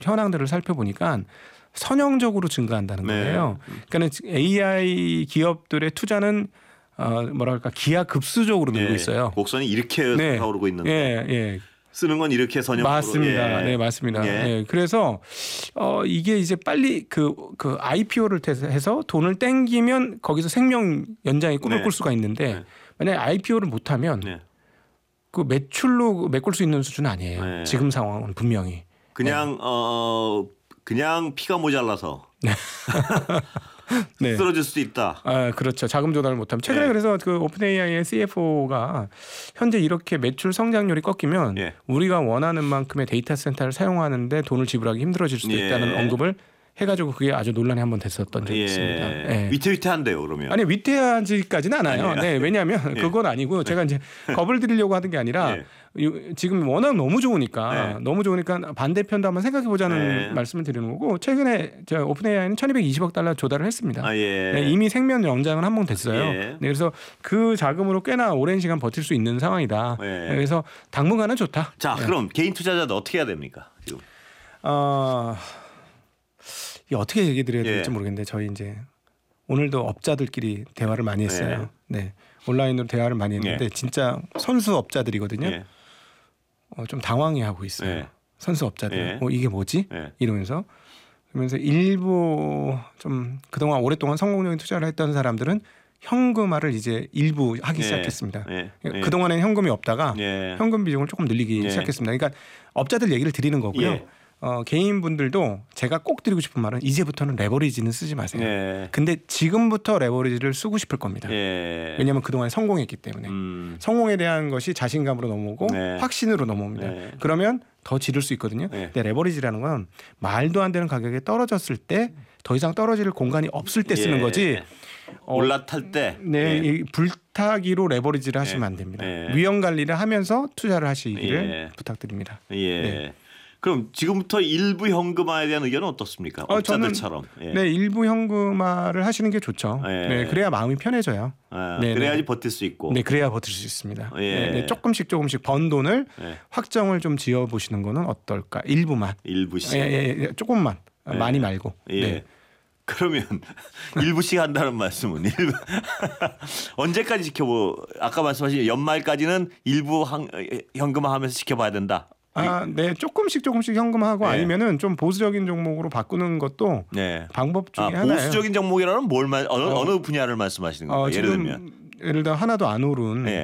현황들을 살펴보니까 선형적으로 증가한다는 거예요. 그러니까 AI 기업들의 투자는 뭐랄까 기하급수적으로 늘고 있어요. 곡선이 이렇게 오르고 있는데 쓰는 건 이렇게 선형적으로. 맞습니다. 네, 맞습니다. 그래서 이게 이제 빨리 그 IPO를 해서 돈을 땡기면 거기서 생명 연장의 꿈을 꿀 수가 있는데 만약에 IPO를 못하면 그 매출로 메꿀 수 있는 수준은 아니에요. 지금 상황은 분명히. 그냥 피가 모자라서. 쓰러질 수도 있다. 그렇죠. 자금 조달을 못하면 최근에 그래서 그 오픈 AI의 CFO가 현재 이렇게 매출 성장률이 꺾이면 우리가 원하는 만큼의 데이터 센터를 사용하는데 돈을 지불하기 힘들어질 수도 있다는 언급을 해가지고 그게 아주 논란이 한번 됐었던 적이 있습니다. 위태위태한데요, 그러면? 아니 위태하지까지는 않아요. 네, 왜냐하면 그건 아니고 제가 이제 겁을 드리려고 하는 게 아니라 지금 워낙 너무 좋으니까 반대편도 한번 생각해 보자는 말씀을 드리는 거고 최근에 오픈 AI는 1,220억 달러 조달을 했습니다. 이미 생명 연장은 한 번 됐어요. 그래서 그 자금으로 꽤나 오랜 시간 버틸 수 있는 상황이다. 그래서 당분간은 좋다. 자, 그럼 개인 투자자도 어떻게 해야 됩니까? 지금? 어떻게 얘기 드려야 될지 모르겠는데 저희 이제 오늘도 업자들끼리 대화를 많이 했어요. 온라인으로 대화를 많이 했는데 진짜 선수 업자들이거든요. 좀 당황해하고 있어요. 선수 업자들. 이게 뭐지? 이러면서 그러면서 일부 좀 그동안 오랫동안 성공적인 투자를 했던 사람들은 현금화를 이제 일부 하기 시작했습니다. 그동안에는 현금이 없다가 현금 비중을 조금 늘리기 시작했습니다. 그러니까 업자들 얘기를 드리는 거고요. 개인분들도 제가 꼭 드리고 싶은 말은 이제부터는 레버리지는 쓰지 마세요. 근데 지금부터 레버리지를 쓰고 싶을 겁니다. 왜냐하면 그동안 성공했기 때문에 성공에 대한 것이 자신감으로 넘어오고 확신으로 넘어옵니다. 그러면 더 지를 수 있거든요. 근데 레버리지라는 건 말도 안 되는 가격에 떨어졌을 때 더 이상 떨어질 공간이 없을 때 쓰는 거지. 올라탈 때. 이 불타기로 레버리지를 하시면 안 됩니다. 위험 관리를 하면서 투자를 하시기를 부탁드립니다. 그럼 지금부터 일부 현금화에 대한 의견은 어떻습니까? 업자들처럼. 일부 현금화를 하시는 게 좋죠. 그래야 마음이 편해져요. 그래야지 버틸 수 있고. 그래야 버틸 수 있습니다. 조금씩 번 돈을 확정을 좀 지어 보시는 거는 어떨까? 일부만. 일부씩. 조금만. 많이 말고. 그러면 일부씩 한다는 말씀은 언제까지 아까 말씀하신 연말까지는 일부 현금화하면서 지켜봐야 된다. 조금씩 현금하고 아니면은 좀 보수적인 종목으로 바꾸는 것도 방법 중에 하나예요. 보수적인 종목이라는 어느 분야를 말씀하시는 건가요? 예를 들어 하나도 안 오른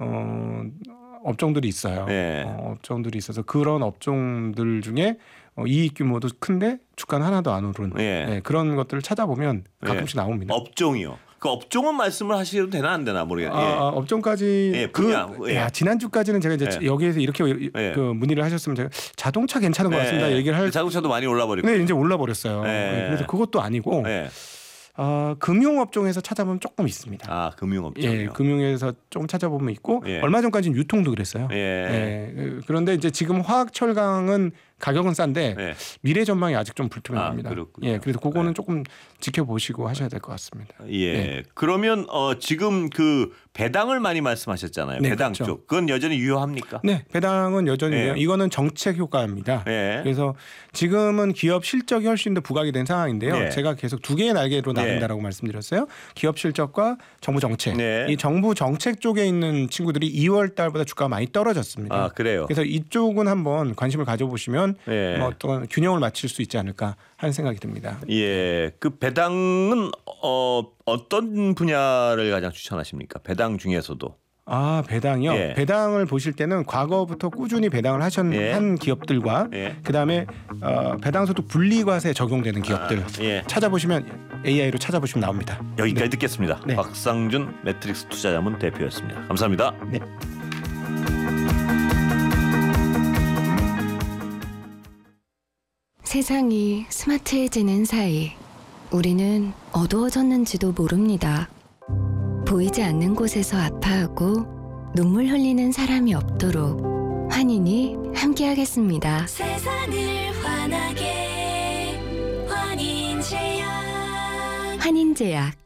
업종들이 있어요. 업종들이 있어서 그런 업종들 중에 이익 규모도 큰데 주가는 하나도 안 오른 그런 것들을 찾아보면 가끔씩 나옵니다. 업종이요. 그 업종은 말씀을 하셔도 되나 안 되나 모르겠네요. 업종까지 분야. 지난주까지는 제가 이제 여기에서 이렇게 그 문의를 하셨으면 제가 자동차 괜찮은 것 같습니다. 얘기를 할 자동차도 많이 올라버리고. 이제 올라버렸어요. 그래서 그것도 아니고 금융업종에서 찾아보면 조금 있습니다. 금융업종이요. 금융에서 조금 찾아보면 있고 얼마 전까지는 유통도 그랬어요. 그런데 이제 지금 화학철강은 가격은 싼데 미래 전망이 아직 좀 불투명합니다. 그래서 그거는 조금 지켜보시고 하셔야 될 것 같습니다. 그러면 지금 그 배당을 많이 말씀하셨잖아요. 배당 그렇죠. 쪽. 그건 여전히 유효합니까? 배당은 여전히요. 이거는 정책 효과입니다. 그래서 지금은 기업 실적이 훨씬 더 부각이 된 상황인데요. 제가 계속 두 개의 날개로 나눈다라고 말씀드렸어요. 기업 실적과 정부 정책. 이 정부 정책 쪽에 있는 친구들이 2월 달보다 주가가 많이 떨어졌습니다. 그래요. 그래서 이쪽은 한번 관심을 가져보시면 어떤 균형을 맞출 수 있지 않을까 하는 생각이 듭니다. 그 배당은 어떤 분야를 가장 추천하십니까? 배당 중에서도. 배당이요. 배당을 보실 때는 과거부터 꾸준히 배당을 한 기업들과 그다음에 배당소득 분리과세 적용되는 기업들 찾아보시면 AI로 찾아보시면 나옵니다. 여기까지 듣겠습니다. 박상준 매트릭스 투자자문 대표였습니다. 감사합니다. 세상이 스마트해지는 사이 우리는 어두워졌는지도 모릅니다. 보이지 않는 곳에서 아파하고 눈물 흘리는 사람이 없도록 환인이 함께하겠습니다. 세상을 환하게 환인제약. 환인제약